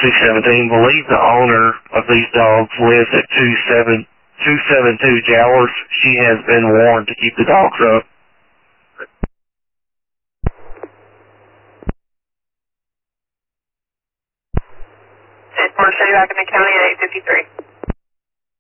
217. Believe the owner of these dogs lives at 272 Jowers. She has been warned to keep the dogs up. Marshall, back in the county at 853.